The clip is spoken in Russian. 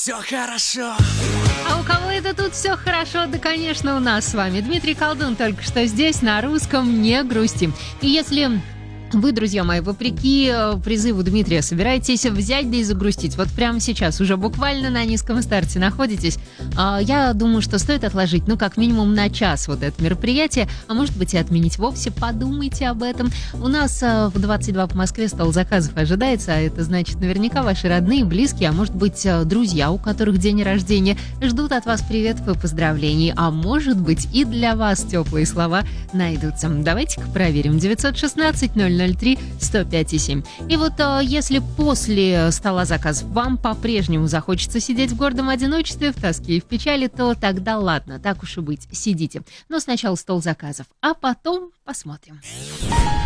все хорошо. А у кого это тут все хорошо? Да, конечно, у нас с вами. Дмитрий Колдун только что здесь, на русском «Не грусти». И если вы, друзья мои, вопреки призыву Дмитрия, собираетесь взять да и загрустить, вот прямо сейчас, уже буквально на низком старте находитесь, я думаю, что стоит отложить, как минимум на час вот это мероприятие, а может быть и отменить вовсе, подумайте об этом. У нас в 22 по Москве стол заказов ожидается, а это значит наверняка ваши родные, близкие, а может быть друзья, у которых день рождения, ждут от вас приветов и поздравлений, а может быть и для вас теплые слова найдутся. Давайте-ка проверим. 916-003-105-7. И вот если после стола заказов вам по-прежнему захочется сидеть в гордом одиночестве, в тоске и в печали, то тогда ладно, так уж и быть, сидите. Но сначала стол заказов, а потом посмотрим.